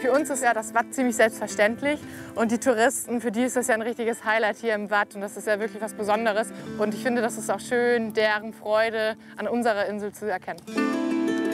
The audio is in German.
Für uns ist ja das Watt ziemlich selbstverständlich und die Touristen, für die ist das ja ein richtiges Highlight hier im Watt und das ist ja wirklich was Besonderes. Und ich finde, das ist auch schön, deren Freude an unserer Insel zu erkennen.